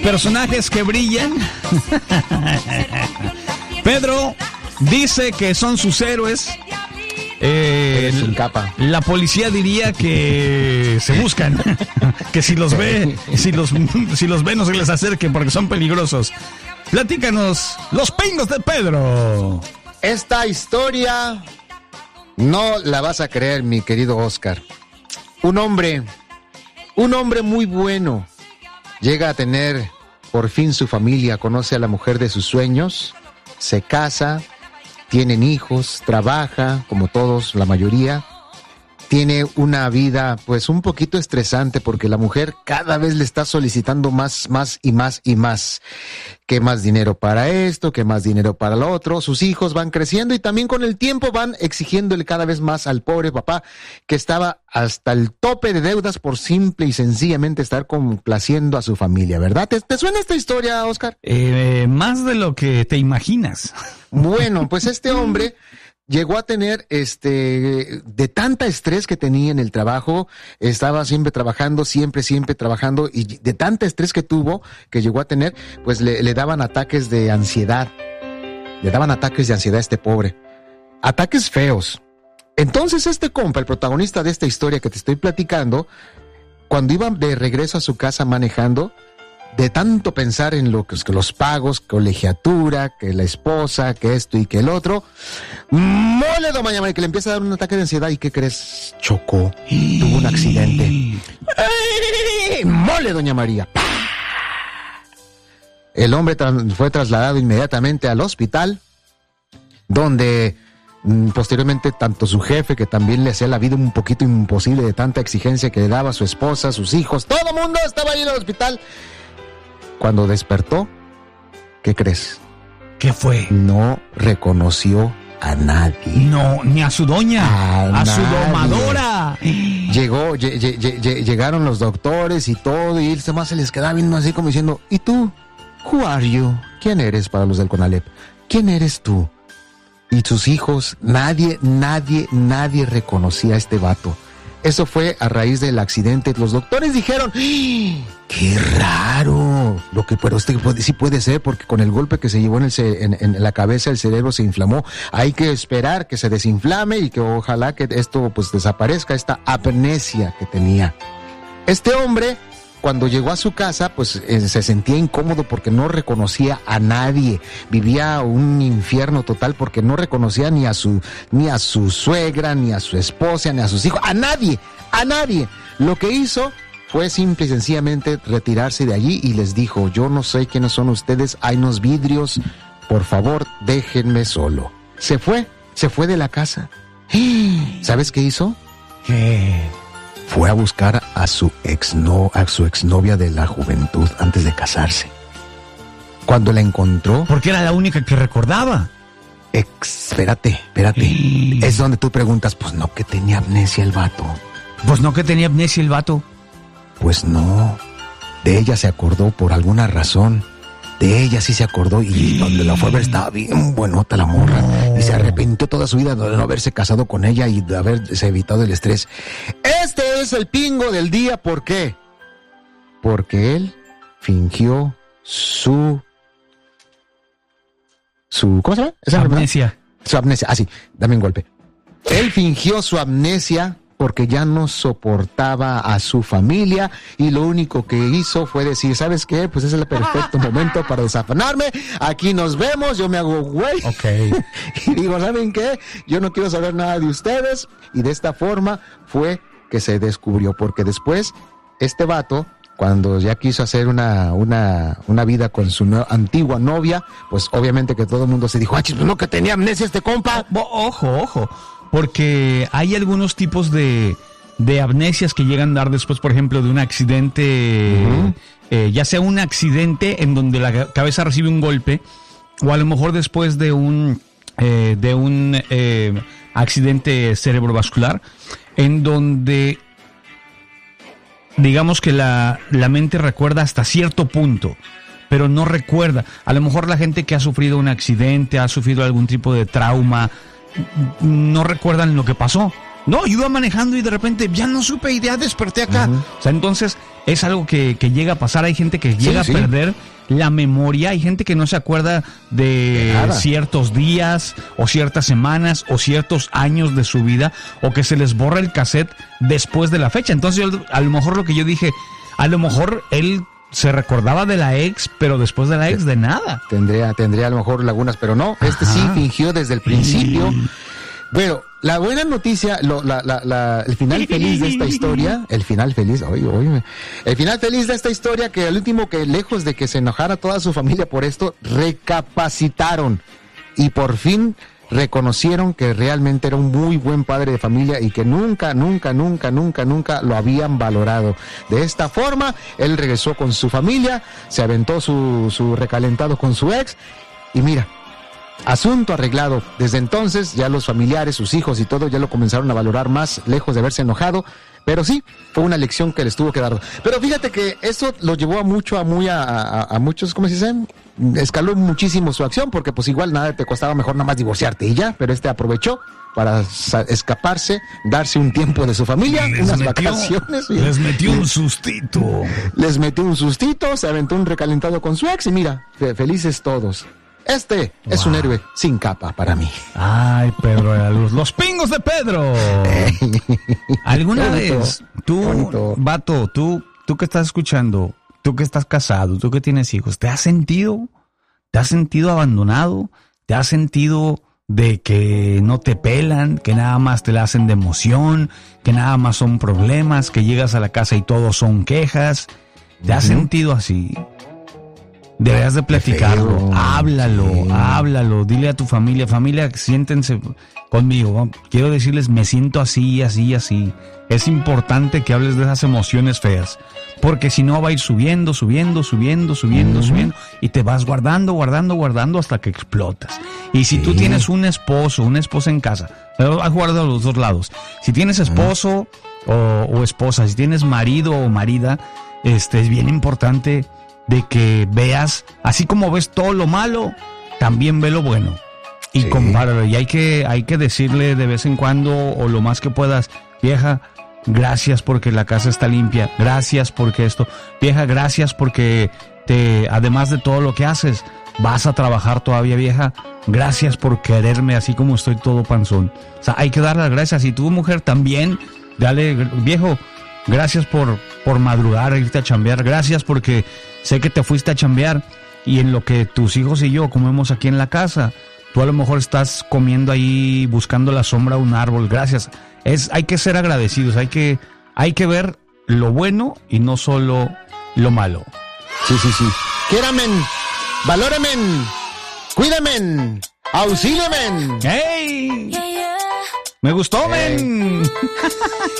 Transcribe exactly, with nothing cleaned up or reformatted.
personajes que brillan. Pedro dice que son sus héroes. Eh, sin capa. La policía diría que se buscan, que si los ve, si los, si los ve no se les acerquen porque son peligrosos. Platícanos los pingos de Pedro. Esta historia no la vas a creer, mi querido Oscar. Un hombre, un hombre muy bueno, llega a tener por fin su familia, conoce a la mujer de sus sueños, se casa, tienen hijos, trabaja, como todos, la mayoría. Tiene una vida, pues, un poquito estresante porque la mujer cada vez le está solicitando más, más y más y más. Que más dinero para esto, que más dinero para lo otro. Sus hijos van creciendo y también con el tiempo van exigiéndole cada vez más al pobre papá que estaba hasta el tope de deudas por simple y sencillamente estar complaciendo a su familia, ¿verdad? ¿Te, te suena esta historia, Oscar? Eh, más de lo que te imaginas. Bueno, pues este hombre llegó a tener, este, de tanta estrés que tenía en el trabajo, estaba siempre trabajando, siempre, siempre trabajando, y de tanta estrés que tuvo, que llegó a tener, pues le, le daban ataques de ansiedad. Le daban ataques de ansiedad a este pobre. Ataques feos. Entonces este compa, el protagonista de esta historia que te estoy platicando, cuando iba de regreso a su casa manejando, de tanto pensar en lo que, que los pagos, colegiatura, que la esposa, que esto y que el otro, mole, doña María, que le empieza a dar un ataque de ansiedad. ¿Y qué crees? Chocó, tuvo un accidente. ¡Ay! Mole, doña María. El hombre tra- fue trasladado inmediatamente al hospital, donde mm, posteriormente tanto su jefe, que también le hacía la vida un poquito imposible de tanta exigencia que le daba a su esposa, sus hijos, todo el mundo estaba ahí en el hospital. Cuando despertó, ¿qué crees? ¿Qué fue? No reconoció a nadie. No, ni a su doña, a, a su nadie. domadora. Llegó, lle, lle, lle, llegaron los doctores y todo, y él más se les quedaba viendo así como diciendo, ¿y tú? Who are you? ¿Quién eres para los del CONALEP? ¿Quién eres tú? Y sus hijos, nadie, nadie, nadie reconocía a este vato. Eso fue a raíz del accidente. Los doctores dijeron, ¡qué raro! Lo que, pero este puede, sí puede ser, porque con el golpe que se llevó en, el, en, en la cabeza, el cerebro se inflamó. Hay que esperar que se desinflame y que ojalá que esto pues desaparezca, esta amnesia que tenía. Este hombre, cuando llegó a su casa, pues eh, se sentía incómodo porque no reconocía a nadie. Vivía un infierno total porque no reconocía ni a su ni a su suegra, ni a su esposa, ni a sus hijos, a nadie, a nadie. Lo que hizo fue simple y sencillamente retirarse de allí y les dijo, yo no sé quiénes son ustedes, hay unos vidrios, por favor, déjenme solo. Se fue, se fue de la casa. ¿Sabes qué hizo? ¿Qué? Fue a buscar a su exno, a su exnovia de la juventud antes de casarse. Cuando la encontró, porque era la única que recordaba. Ex, espérate, espérate. Sí. Es donde tú preguntas, pues no, que tenía amnesia el vato. Pues no, que tenía amnesia el vato. Pues no. De ella se acordó por alguna razón. De ella sí se acordó y donde la fue a ver estaba bien buenota la morra. No. Y se arrepintió toda su vida de no haberse casado con ella y de haberse evitado el estrés. Este es el pingo del día. ¿Por qué? Porque él fingió su... su ¿cómo se llama? ¿Esa amnesia. Verdad? Su amnesia. Ah, sí. Dame un golpe. Él fingió su amnesia porque ya no soportaba a su familia y lo único que hizo fue decir, ¿sabes qué? Pues ese es el perfecto momento para desafanarme, aquí nos vemos, yo me hago güey. Okay. Y digo, ¿saben qué? Yo no quiero saber nada de ustedes. Y de esta forma fue que se descubrió, porque después este vato, cuando ya quiso hacer una, una, una vida con su no, antigua novia, pues obviamente que todo el mundo se dijo, ¡ah, pues no, que tenía amnesia este compa! Ojo, ojo. Porque hay algunos tipos de, de amnesias que llegan a dar después, por ejemplo, de un accidente, uh-huh. eh, ya sea un accidente en donde la cabeza recibe un golpe, o a lo mejor después de un, eh, de un eh, accidente cerebrovascular, en donde digamos que la, la mente recuerda hasta cierto punto, pero no recuerda. A lo mejor la gente que ha sufrido un accidente, ha sufrido algún tipo de trauma, no recuerdan lo que pasó. No, yo iba manejando y de repente ya no supe y ya desperté acá. Uh-huh. O sea, entonces es algo que, que llega a pasar. Hay gente que llega sí, a sí. perder la memoria, hay gente que no se acuerda de, de ciertos días o ciertas semanas o ciertos años de su vida, o que se les borra el cassette después de la fecha. Entonces yo, a lo mejor lo que yo dije, a lo mejor él se recordaba de la ex, pero después de la ex de nada. Tendría, tendría a lo mejor lagunas, pero no, este Ajá. sí fingió desde el principio. Bueno, la buena noticia, lo, la, la, la, el final feliz de esta historia, el final feliz, oye, oye, el final feliz de esta historia, que el último, que lejos de que se enojara toda su familia por esto, recapacitaron y por fin reconocieron que realmente era un muy buen padre de familia y que nunca, nunca, nunca, nunca, nunca lo habían valorado. De esta forma, él regresó con su familia, se aventó su, su recalentado con su ex y mira, asunto arreglado. Desde entonces ya los familiares, sus hijos y todo ya lo comenzaron a valorar más, lejos de haberse enojado. Pero sí, fue una lección que les tuvo que dar. Pero fíjate que eso lo llevó a mucho, a muy, a, a, a muchos, ¿cómo se dice? Escaló muchísimo su acción, porque pues igual nada te costaba, mejor nada más divorciarte y ya. Pero este aprovechó para sa- escaparse, darse un tiempo de su familia, Les unas metió, vacaciones. les metió un sustito. Les metió un sustito, se aventó un recalentado con su ex y mira, fe- felices todos. Este wow. es un héroe sin capa para mí. Ay, Pedro de la Luz. Los pingos de Pedro. ¿Alguna bonito, vez tú, bonito. vato, tú, tú que estás escuchando, tú que estás casado, tú que tienes hijos, ¿te has sentido, te has sentido abandonado? ¿Te has sentido de que no te pelan, que nada más te la hacen de emoción, que nada más son problemas, que llegas a la casa y todos son quejas? ¿Te has uh-huh. sentido así? Deberías de platicarlo, feo, háblalo, sí. háblalo, dile a tu familia, familia, siéntense conmigo, quiero decirles, me siento así, así, así. Es importante que hables de esas emociones feas, porque si no va a ir subiendo, subiendo, subiendo, subiendo, uh-huh. subiendo, y te vas guardando, guardando, guardando hasta que explotas. Y si sí. tú tienes un esposo, una esposa en casa, pero has guardado los dos lados, si tienes esposo uh-huh. o, o esposa, si tienes marido o marida, este es bien importante de que veas, así como ves todo lo malo, también ve lo bueno y sí. compáralo. Y hay que, hay que decirle de vez en cuando, o lo más que puedas, vieja, gracias porque la casa está limpia, gracias porque esto, vieja, gracias porque te, además de todo lo que haces, vas a trabajar todavía, vieja, gracias por quererme así como estoy todo panzón. O sea, hay que darle las gracias. Y tú, mujer, también, dale, viejo, gracias por, por madrugar, irte a chambear, gracias porque sé que te fuiste a chambear y en lo que tus hijos y yo comemos aquí en la casa, tú a lo mejor estás comiendo ahí buscando la sombra de un árbol. Gracias. Es, hay que ser agradecidos, hay que, hay que ver lo bueno y no solo lo malo. Sí, sí, sí. Quiéramen, valóremen, cuídemen, auxíliemen. ¡Hey! Me gustó, hey. men.